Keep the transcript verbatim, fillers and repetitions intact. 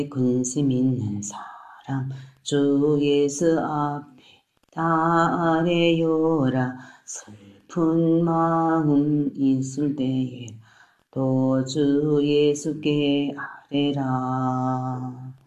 근심 있는 사람 주 예수 앞에 다 아뢰요라. 슬픈 마음 있을 때에 또 주 예수께 아뢰라.